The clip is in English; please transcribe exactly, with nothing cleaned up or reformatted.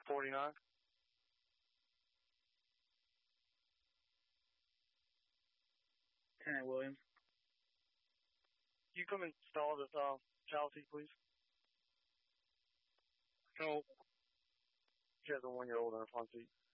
forty-nine. Lieutenant Williams. You come install this uh, child seat, please. No. She has a one-year-old in her front seat.